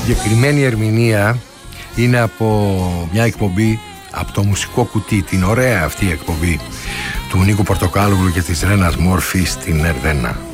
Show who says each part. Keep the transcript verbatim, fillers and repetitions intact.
Speaker 1: συγκεκριμένη ερμηνεία είναι από μια εκπομπή από το Μουσικό Κουτί, την ωραία αυτή εκπομπή του Νίκου Πορτοκάλογλου και της Ρένας Μόρφη στην Ερδένα.